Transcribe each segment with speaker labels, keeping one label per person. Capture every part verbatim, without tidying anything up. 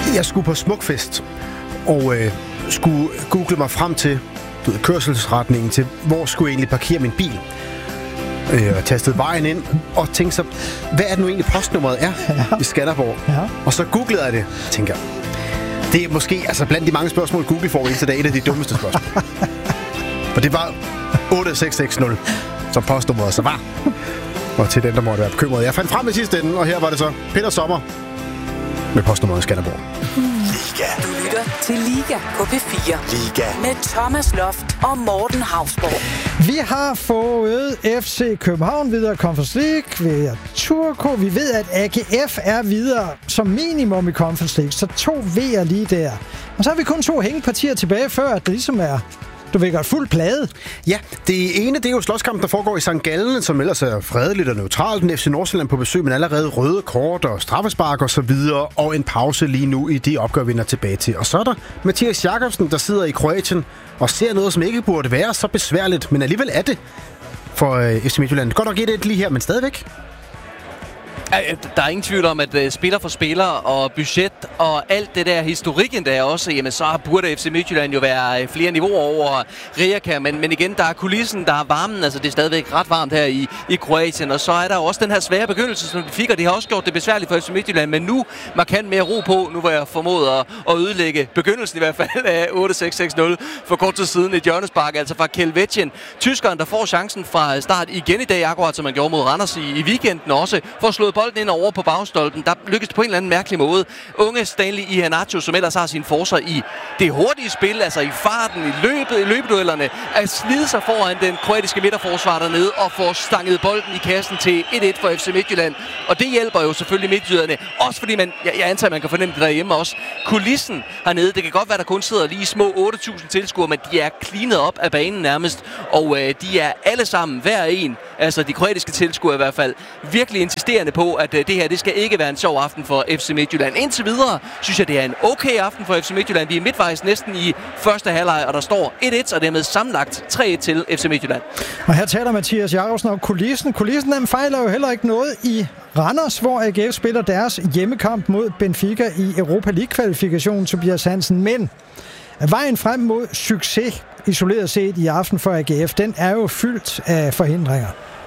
Speaker 1: Jeg skulle på Smukfest, og øh, skulle google mig frem til du ved, kørselsretningen til, hvor skulle jeg egentlig parkere min bil. Øh, og tastede vejen ind, og tænkte så, hvad er det nu egentlig postnummeret er ja. i Skanderborg? Ja. Og så googlede jeg det, og tænker, det er måske, altså blandt de mange spørgsmål, Google får ind til dag, et af de dummeste spørgsmål. Og det var otte seks seks nul, som postnummeret så var. Og til den, der måtte være bekymret. Jeg fandt frem i sidste ende, og her var det så Peter Sommer med postnummeret i Skanderborg.
Speaker 2: Liga. Du lytter til Liga på P fire. Liga. Med Thomas Loft og Morten Hausborg.
Speaker 3: Vi har fået F C København videre Conference League ved Turku. Vi ved, at A G F er videre som minimum i Conference League. Så to V'er lige der. Og så har vi kun to hængepartier tilbage, før at det ligesom er... Du vækker et fuld plade.
Speaker 1: Ja, det ene det er jo slåskampen, der foregår i Sankt Gallen, som ellers er fredeligt og neutralt. Den F C Nordsjælland på besøg, men allerede røde kort og straffespark og så videre. Og en pause lige nu i de opgør, vi når tilbage til. Og så er der Mathias Jakobsen, der sidder i Kroatien og ser noget, som ikke burde være så besværligt. Men alligevel er det for øh, F C Midtjylland. Godt nok et et lige her, men stadigvæk.
Speaker 4: Der er ingen tvivl om, at uh, spiller for spiller og budget og alt det der historikken der også, jamen så burde F C Midtjylland jo være flere niveauer over Rijeka, men, men igen, der er kulissen, der er varmen, altså det er stadigvæk ret varmt her i, i Kroatien, og så er der også den her svære begyndelse, som de fik, og de har også gjort det besværligt for F C Midtjylland, men nu markant mere ro på, nu var jeg formodet at, at ødelægge begyndelsen i hvert fald af otte seks seks nul for kort tid siden et hjørnespark, altså fra Kelvetjen, tyskeren, der får chancen fra start igen i dag, akkurat som man gjorde mod Randers i, i weekenden også, for at slå bolden ind over på bagstolpen. Der lykkes det på en eller anden mærkelig måde. Unge Stanley Iheanacho, som ellers har sin forsvar i det hurtige spil, altså i farten, i løbet, i løbeduellerne, at slide sig foran den kroatiske midterforsvar dernede og få stanget bolden i kassen til et et for F C Midtjylland. Og det hjælper jo selvfølgelig midtjyderne. Også fordi man, jeg, jeg antager, at man kan fornemme det derhjemme også. Kulissen hernede, det kan godt være, der kun sidder lige små otte tusind tilskuere, men de er cleanet op af banen nærmest. Og øh, de er alle sammen, hver en, altså de kroatiske tilskuere i hvert fald, virkelig insisterende på, at det her, det skal ikke være en sjov aften for F C Midtjylland. Indtil videre synes jeg, det er en okay aften for F C Midtjylland. Vi er midtvejs næsten i første halvleg, og der står et et, og dermed sammenlagt tre et til F C Midtjylland.
Speaker 3: Og her taler Mathias Jakobsen om kulissen. Kulissen, den fejler jo heller ikke noget i Randers, hvor A G F spiller deres hjemmekamp mod Benfica i Europa League-kvalifikationen, Tobias Hansen. Men vejen frem mod succes, isoleret set i aften for A G F, den er jo fyldt af forhindringer.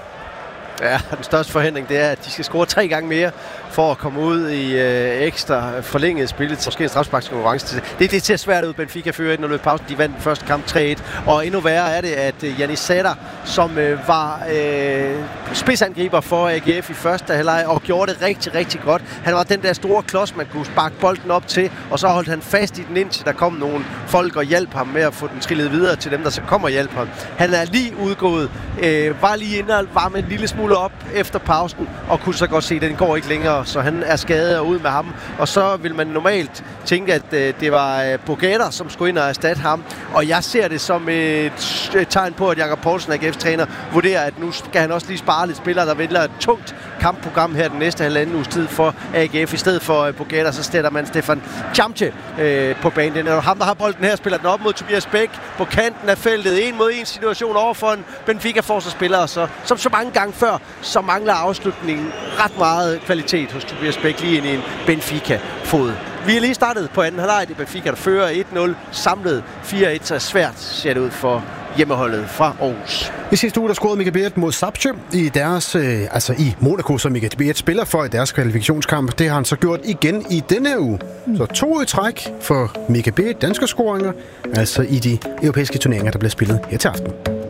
Speaker 5: Ja, den største forhindring, det er, at de skal score tre gange mere for at komme ud i øh, ekstra forlænget spillet, måske en strafsparkskonkurrence. Det, det ser svært ud. Benfica fører et nul i pausen. De vandt den første kamp tre et. Og endnu værre er det, at øh, Janis Sadar, som øh, var øh, spidsangriber for A G F i første halvleg og gjorde det rigtig, rigtig godt. Han var den der store klods, man kunne sparke bolden op til, og så holdt han fast i den indtil der kom nogle folk og hjalp ham med at få den trillet videre til dem, der så kommer og hjælper ham. Han er lige udgået, øh, var lige inde og var med en lille smule op efter pausen, og kunne så godt se, at den går ikke længere, så han er skadet og ud med ham. Og så vil man normalt tænke, at øh, det var øh, Bogater, som skulle ind og erstatte ham. Og jeg ser det som et, et tegn på, at Jakob Poulsen, A G F's-træner, vurderer, at nu skal han også lige spare lidt spillere, der vælger et tungt kampprogram her den næste halvanden uges tid for A G F. I stedet for øh, Bogater, så stætter man Stefan Chamche øh, på banen. Det er ham, der har bolden her, spiller den op mod Tobias Bæk på kanten af feltet. En mod en situation over for en Benfica-forsvarsspiller, så som så mange gange før, så mangler afslutningen ret meget kvalitet hos Tobias Bæk lige ind i en Benfica-fod. Vi er lige startet på anden halvleg. Det er Benfica, der fører et nul. Samlet fire et, så svært ser det ud for hjemmeholdet fra Aarhus.
Speaker 1: I sidste uge der scorede Mika Beert mod Sapche i deres, øh, altså i Monaco, som Mika Beert spiller for i deres kvalifikationskamp. Det har han så gjort igen i denne uge. Så to i træk for Mika Beert, danske scoringer, altså i de europæiske turneringer, der bliver spillet her til aften.